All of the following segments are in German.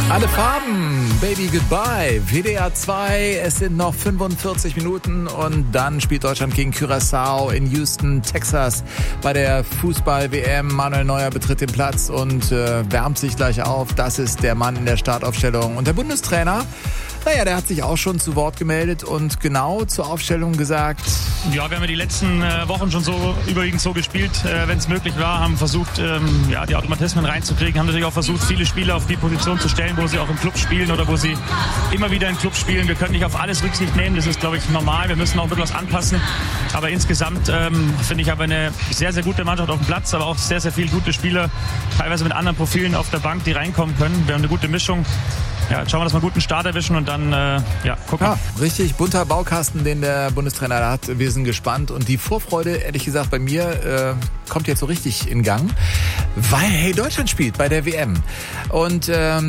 Alle Farben, Baby Goodbye, WDR 2, es sind noch 45 Minuten und dann spielt Deutschland gegen Curaçao in Houston, Texas bei der Fußball-WM. Manuel Neuer betritt den Platz und wärmt sich gleich auf. Das ist der Mann in der Startaufstellung. Und der Bundestrainer, naja, der hat sich auch schon zu Wort gemeldet und genau zur Aufstellung gesagt: Ja, wir haben ja die letzten Wochen schon überwiegend so gespielt, wenn es möglich war, haben versucht, die Automatismen reinzukriegen, haben natürlich auch versucht, viele Spieler auf die Position zu stellen, wo sie auch im Club spielen oder wo sie immer wieder im Club spielen. Wir können nicht auf alles Rücksicht nehmen, das ist, glaube ich, normal. Wir müssen auch wirklich was anpassen. Aber insgesamt finde ich, aber eine sehr, sehr gute Mannschaft auf dem Platz, aber auch sehr, sehr viele gute Spieler, teilweise mit anderen Profilen auf der Bank, die reinkommen können. Wir haben eine gute Mischung. Ja, jetzt schauen wir, dass wir einen guten Start erwischen und dann gucken. Ja, richtig bunter Baukasten, den der Bundestrainer da hat. Wir sind gespannt und die Vorfreude, ehrlich gesagt, bei mir kommt jetzt so richtig in Gang, weil, hey, Deutschland spielt bei der WM. Und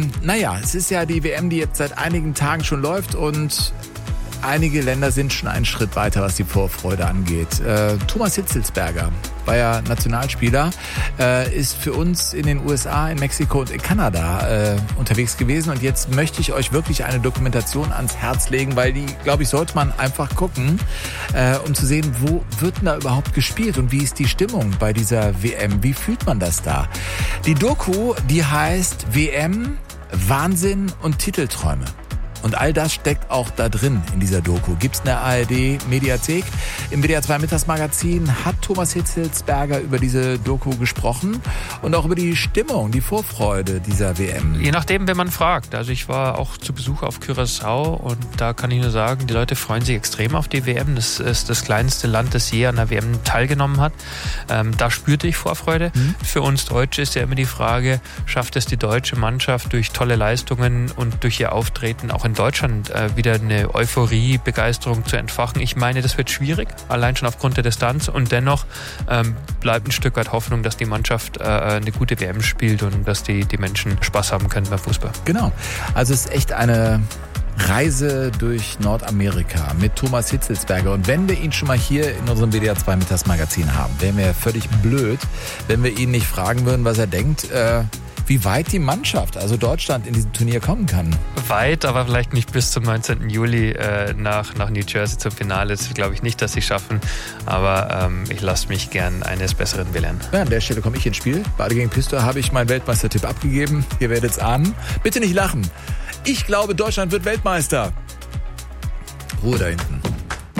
es ist ja die WM, die jetzt seit einigen Tagen schon läuft und einige Länder sind schon einen Schritt weiter, was die Vorfreude angeht. Thomas Hitzelsberger war ja Nationalspieler, ist für uns in den USA, in Mexiko und in Kanada unterwegs gewesen. Und jetzt möchte ich euch wirklich eine Dokumentation ans Herz legen, weil die, glaube ich, sollte man einfach gucken, um zu sehen, wo wird denn da überhaupt gespielt und wie ist die Stimmung bei dieser WM? Wie fühlt man das da? Die Doku, die heißt WM, Wahnsinn und Titelträume. Und all das steckt auch da drin in dieser Doku. Gibt's in der ARD-Mediathek. Im WDR 2 Mittagsmagazin hat Thomas Hitzelsberger über diese Doku gesprochen und auch über die Stimmung, die Vorfreude dieser WM. Je nachdem, wenn man fragt. Also ich war auch zu Besuch auf Curaçao und da kann ich nur sagen, die Leute freuen sich extrem auf die WM. Das ist das kleinste Land, das je an der WM teilgenommen hat. Da spürte ich Vorfreude. Für uns Deutsche ist ja immer die Frage, schafft es die deutsche Mannschaft durch tolle Leistungen und durch ihr Auftreten auch in Deutschland wieder eine Euphorie, Begeisterung zu entfachen. Ich meine, das wird schwierig, allein schon aufgrund der Distanz und dennoch bleibt ein Stück weit Hoffnung, dass die Mannschaft eine gute WM spielt und dass die Menschen Spaß haben können beim Fußball. Genau, also es ist echt eine Reise durch Nordamerika mit Thomas Hitzelsberger. Und wenn wir ihn schon mal hier in unserem WDR 2 Mittagsmagazin haben, wären wir völlig blöd, wenn wir ihn nicht fragen würden, was er denkt, wie weit die Mannschaft, also Deutschland, in diesem Turnier kommen kann. Weit, aber vielleicht nicht bis zum 19. Juli nach New Jersey zum Finale. Das glaube ich nicht, dass sie schaffen. Aber ich lasse mich gern eines Besseren belehren. Ja, an der Stelle komme ich ins Spiel. Bade gegen Pistol habe ich meinen Weltmeistertipp abgegeben. Ihr werdet es ahnen. Bitte nicht lachen. Ich glaube, Deutschland wird Weltmeister. Ruhe da hinten.